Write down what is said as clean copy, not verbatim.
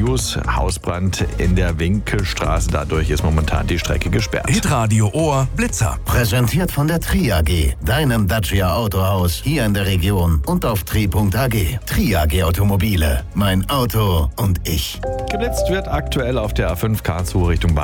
News. Hausbrand in der Winkelstraße. Dadurch ist momentan die Strecke gesperrt. Hitradio Ohr Blitzer. Präsentiert von der Tri-AG, deinem Dacia Autohaus hier in der Region und auf tri.ag. Tri-AG Automobile, mein Auto und ich. Geblitzt wird aktuell auf der A5 Karlsruhe Richtung